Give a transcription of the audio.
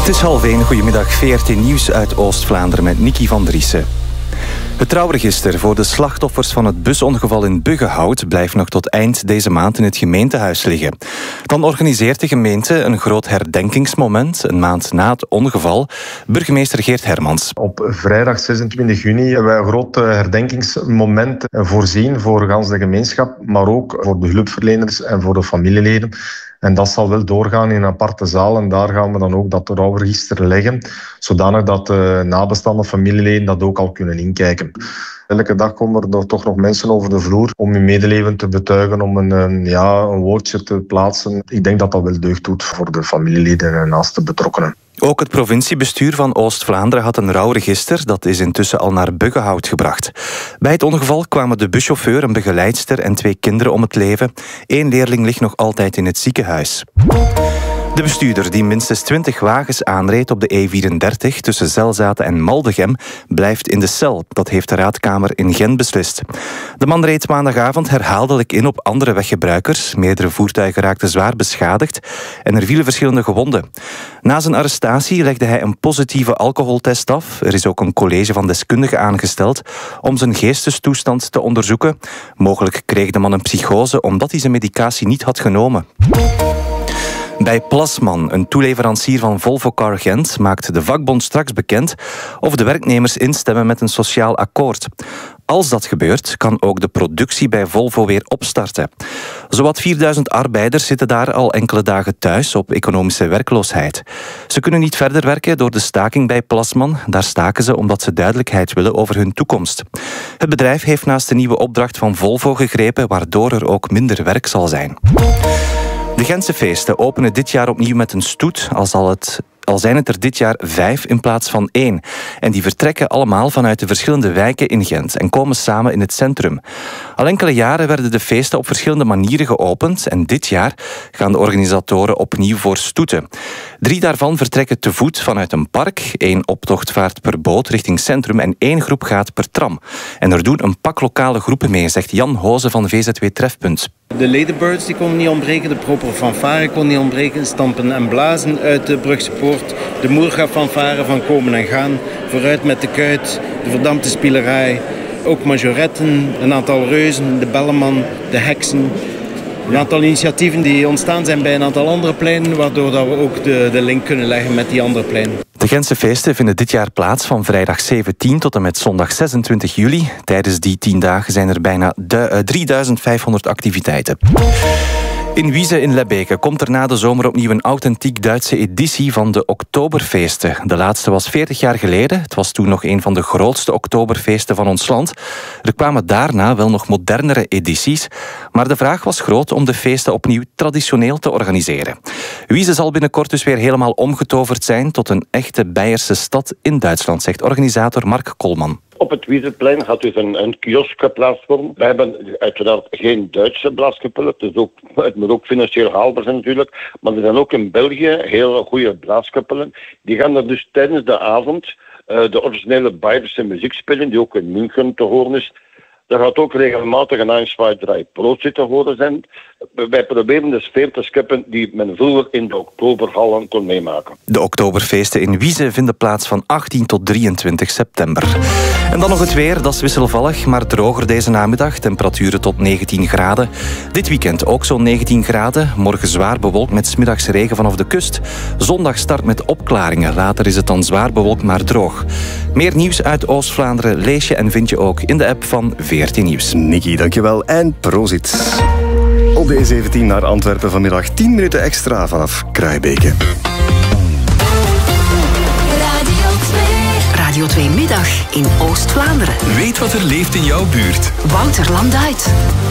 Het is 12:30, goedemiddag, VRT Nieuws uit Oost-Vlaanderen met Nicky van Driessen. Het trouwregister voor de slachtoffers van het busongeval in Buggenhout blijft nog tot eind deze maand in het gemeentehuis liggen. Dan organiseert de gemeente een groot herdenkingsmoment, een maand na het ongeval. Burgemeester Geert Hermans. Op vrijdag 26 juni hebben wij een groot herdenkingsmoment voorzien voor gans de gemeenschap, maar ook voor de hulpverleners en voor de familieleden. En dat zal wel doorgaan in een aparte zaal en daar gaan we dan ook dat rouwregister leggen, zodanig dat nabestaande familieleden dat ook al kunnen inkijken. Elke dag komen er toch nog mensen over de vloer om hun medeleven te betuigen, om een woordje te plaatsen. Ik denk dat dat wel deugd doet voor de familieleden en naaste betrokkenen. Ook het provinciebestuur van Oost-Vlaanderen had een rouwregister. Dat is intussen al naar Buggenhout gebracht. Bij het ongeval kwamen de buschauffeur, een begeleidster en 2 kinderen om het leven. 1 leerling ligt nog altijd in het ziekenhuis. De bestuurder die minstens 20 wagens aanreed op de E34 tussen Zelzaten en Maldegem blijft in de cel. Dat heeft de raadkamer in Gent beslist. De man reed maandagavond herhaaldelijk in op andere weggebruikers. Meerdere voertuigen raakten zwaar beschadigd en er vielen verschillende gewonden. Na zijn arrestatie legde hij een positieve alcoholtest af. Er is ook een college van deskundigen aangesteld om zijn geestestoestand te onderzoeken. Mogelijk kreeg de man een psychose omdat hij zijn medicatie niet had genomen. Bij Plasman, een toeleverancier van Volvo Car Gent, maakt de vakbond straks bekend of de werknemers instemmen met een sociaal akkoord. Als dat gebeurt, kan ook de productie bij Volvo weer opstarten. Zowat 4000 arbeiders zitten daar al enkele dagen thuis op economische werkloosheid. Ze kunnen niet verder werken door de staking bij Plasman. Daar staken ze omdat ze duidelijkheid willen over hun toekomst. Het bedrijf heeft naast de nieuwe opdracht van Volvo gegrepen, waardoor er ook minder werk zal zijn. De Gentse feesten openen dit jaar opnieuw met een stoet, al zijn het er dit jaar 5 in plaats van 1. En die vertrekken allemaal vanuit de verschillende wijken in Gent en komen samen in het centrum. Al enkele jaren werden de feesten op verschillende manieren geopend en dit jaar gaan de organisatoren opnieuw voor stoeten. 3 daarvan vertrekken te voet vanuit een park, 1 optocht vaart per boot richting centrum en 1 groep gaat per tram. En er doen een pak lokale groepen mee, zegt Jan Hoze van VZW Trefpunt. De Ladybirds die konden niet ontbreken, de proper fanfare kon niet ontbreken, stampen en blazen uit de Brugse Poort, de Moerga fanfare van komen en gaan, vooruit met de kuit, de verdampte spielerij, ook majoretten, een aantal reuzen, de Belleman, de heksen. Een aantal initiatieven die ontstaan zijn bij een aantal andere pleinen, waardoor dat we ook de link kunnen leggen met die andere pleinen. De Gentse feesten vinden dit jaar plaats van vrijdag 17 tot en met zondag 26 juli. Tijdens die 10 dagen zijn er bijna 3500 activiteiten. In Wieze in Lebbeke komt er na de zomer opnieuw een authentiek Duitse editie van de Oktoberfeesten. De laatste was 40 jaar geleden. Het was toen nog een van de grootste Oktoberfeesten van ons land. Er kwamen daarna wel nog modernere edities, maar de vraag was groot om de feesten opnieuw traditioneel te organiseren. Wieze zal binnenkort dus weer helemaal omgetoverd zijn tot een echte Beierse stad in Duitsland, zegt organisator Mark Kolman. Op het Wiezeplein gaat dus een kiosk geplaatst worden. We hebben uiteraard geen Duitse blaaskapellen, dus het moet ook financieel haalbaar zijn natuurlijk. Maar er zijn ook in België hele goede blaaskapellen. Die gaan er dus tijdens de avond de originele Beierse muziek spelen, die ook in München te horen is. Er gaat ook regelmatig een 1, 2, 3 Prost te horen zijn. Wij proberen de sfeer te scheppen die men vroeger in de oktoberhallen kon meemaken. De Oktoberfeesten in Wieze vinden plaats van 18 tot 23 september. En dan nog het weer, dat is wisselvallig, maar droger deze namiddag. Temperaturen tot 19 graden. Dit weekend ook zo'n 19 graden. Morgen zwaar bewolkt met 's middags regen vanaf de kust. Zondag start met opklaringen. Later is het dan zwaar bewolkt, maar droog. Meer nieuws uit Oost-Vlaanderen lees je en vind je ook in de app van VRT Nieuws. Nicky, dankjewel en prozit. Op de E17 naar Antwerpen vanmiddag 10 minuten extra vanaf Kruijbeke. Radio 2 Middag in Oost-Vlaanderen. Weet wat er leeft in jouw buurt. Wouter Landuit.